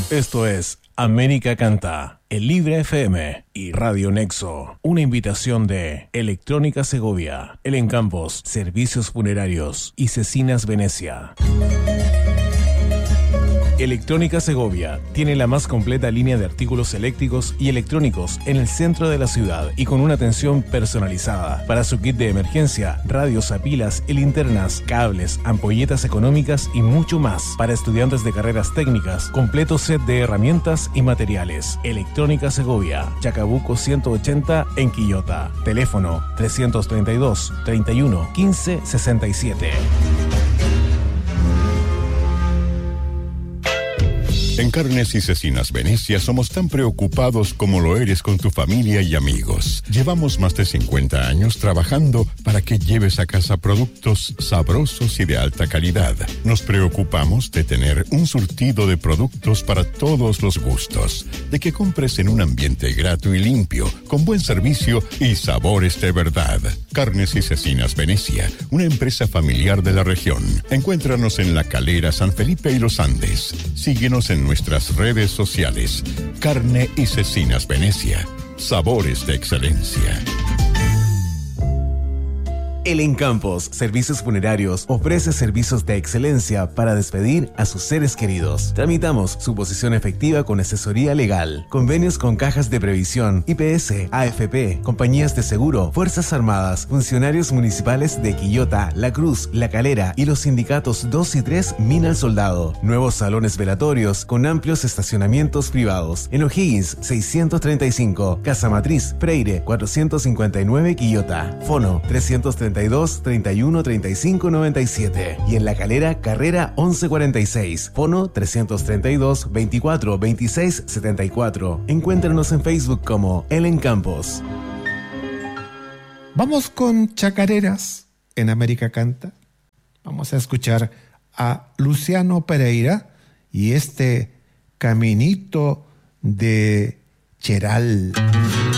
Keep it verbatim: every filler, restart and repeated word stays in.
Esto es América Canta, el Libre F M y Radio Nexo. Una invitación de Electrónica Segovia, El Encampos, Servicios Funerarios y Cecinas Venecia. Electrónica Segovia tiene la más completa línea de artículos eléctricos y electrónicos en el centro de la ciudad y con una atención personalizada para su kit de emergencia, radios a pilas y linternas, cables, ampolletas económicas y mucho más para estudiantes de carreras técnicas, completo set de herramientas y materiales. Electrónica Segovia, Chacabuco ciento ochenta en Quillota. Teléfono trescientos treinta y dos, treinta y uno, quince, sesenta y siete. En Carnes y Cecinas Venecia somos tan preocupados como lo eres con tu familia y amigos. Llevamos más de cincuenta años trabajando para que lleves a casa productos sabrosos y de alta calidad. Nos preocupamos de tener un surtido de productos para todos los gustos, de que compres en un ambiente grato y limpio, con buen servicio y sabores de verdad. Carnes y Cecinas Venecia, una empresa familiar de la región. Encuéntranos en La Calera, San Felipe y Los Andes. Síguenos en nuestras redes sociales. Carne y Cecinas Venecia. Sabores de excelencia. El Encampos, Servicios Funerarios, ofrece servicios de excelencia para despedir a sus seres queridos. Tramitamos suposición efectiva con asesoría legal, convenios con cajas de previsión, I P S, A F P, compañías de seguro, Fuerzas Armadas, funcionarios municipales de Quillota, La Cruz, La Calera y los sindicatos dos y tres Mina al Soldado. Nuevos salones velatorios con amplios estacionamientos privados. En O'Higgins seiscientos treinta y cinco, Casa Matriz, Freire cuatrocientos cincuenta y nueve Quillota. Fono trescientos treinta y dos, treinta y uno, treinta y cinco, noventa y siete. Y en La Calera, Carrera once cuarenta y seis. Fono trescientos treinta y dos, veinticuatro, veintiséis, setenta y cuatro. Encuéntranos en Facebook como El Encampos. Vamos con chacareras en América Canta. Vamos a escuchar a Luciano Pereira y este Caminito de Cheral.